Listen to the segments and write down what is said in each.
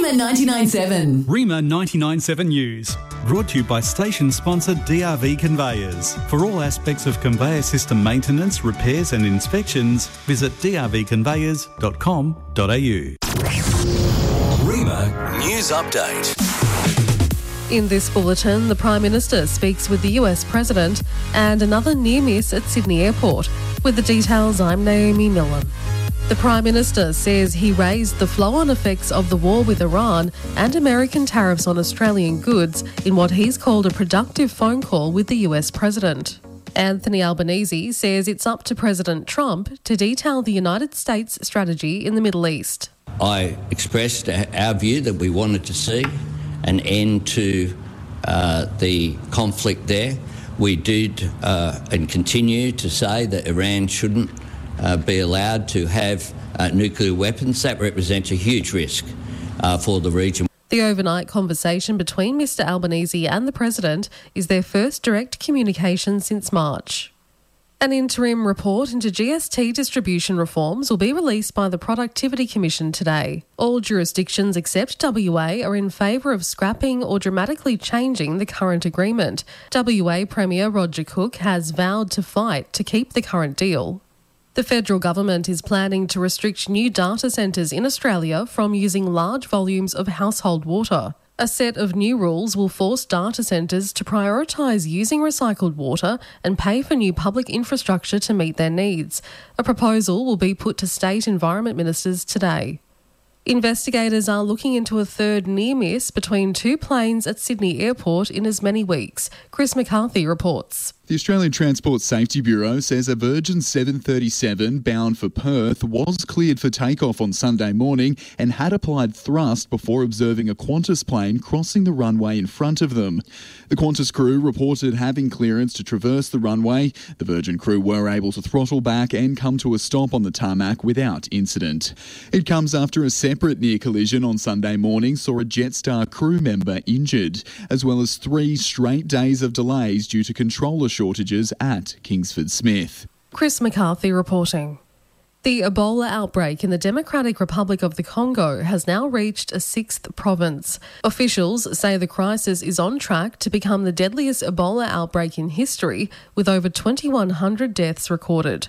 Rima 99.7. Rima 99.7 News. Brought to you by station sponsor DRV Conveyors. For all aspects of conveyor system maintenance, repairs and inspections, visit drvconveyors.com.au. Rima News Update. In this bulletin, the Prime Minister speaks with the US President and another near miss at Sydney Airport. With the details, I'm Naomi Millen. The Prime Minister says he raised the flow-on effects of the war with Iran and American tariffs on Australian goods in what he's called a productive phone call with the US President. Anthony Albanese says it's up to President Trump to detail the United States strategy in the Middle East. I expressed our view that we wanted to see an end to the conflict there. We did and continue to say that Iran shouldn't be allowed to have nuclear weapons. That represents a huge risk for the region. The overnight conversation between Mr Albanese and the President is their first direct communication since March. An interim report into GST distribution reforms will be released by the Productivity Commission today. All jurisdictions except WA are in favour of scrapping or dramatically changing the current agreement. WA Premier Roger Cook has vowed to fight to keep the current deal. The federal government is planning to restrict new data centres in Australia from using large volumes of household water. A set of new rules will force data centres to prioritise using recycled water and pay for new public infrastructure to meet their needs. A proposal will be put to state environment ministers today. Investigators are looking into a third near miss between two planes at Sydney Airport in as many weeks. Chris McCarthy reports. The Australian Transport Safety Bureau says a Virgin 737 bound for Perth was cleared for takeoff on Sunday morning and had applied thrust before observing a Qantas plane crossing the runway in front of them. The Qantas crew reported having clearance to traverse the runway. The Virgin crew were able to throttle back and come to a stop on the tarmac without incident. It comes after a separate near collision on Sunday morning saw a Jetstar crew member injured, as well as 3 straight days of delays due to controller shortages at Kingsford Smith. Chris McCarthy reporting. The Ebola outbreak in the Democratic Republic of the Congo has now reached a 6th province. Officials say the crisis is on track to become the deadliest Ebola outbreak in history, with over 2,100 deaths recorded.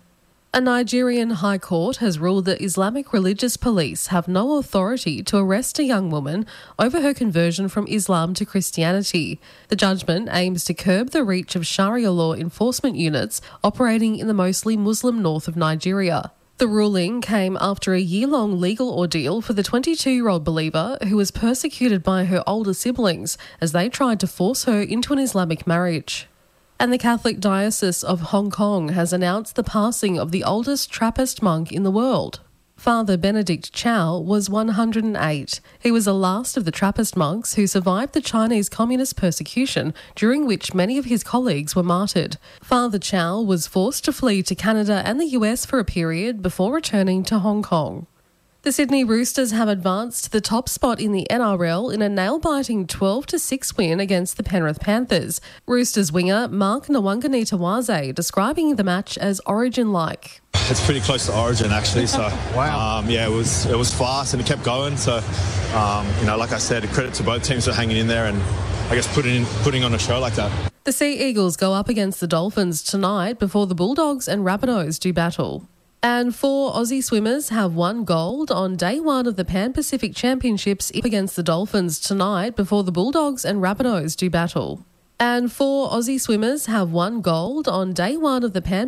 A Nigerian high court has ruled that Islamic religious police have no authority to arrest a young woman over her conversion from Islam to Christianity. The judgment aims to curb the reach of Sharia law enforcement units operating in the mostly Muslim north of Nigeria. The ruling came after a year-long legal ordeal for the 22-year-old believer who was persecuted by her older siblings as they tried to force her into an Islamic marriage. And the Catholic Diocese of Hong Kong has announced the passing of the oldest Trappist monk in the world. Father Benedict Chow was 108. He was the last of the Trappist monks who survived the Chinese communist persecution, during which many of his colleagues were martyred. Father Chow was forced to flee to Canada and the US for a period before returning to Hong Kong. The Sydney Roosters have advanced to the top spot in the NRL in a nail-biting 12-6 win against the Penrith Panthers. Roosters winger Mark Nwanganitawaze describing the match as Origin-like. It's pretty close to Origin, actually. So, wow. It was fast and it kept going. So, like I said, credit to both teams for hanging in there and I guess putting on a show like that. The Sea Eagles go up against the Dolphins tonight before the Bulldogs and Rabbitohs do battle. And 4 Aussie swimmers have won gold on day 1 of the Pan-Pacific Championships against the Dolphins tonight before the Bulldogs and Rabbitohs do battle. And 4 Aussie swimmers have won gold on day 1 of the Pan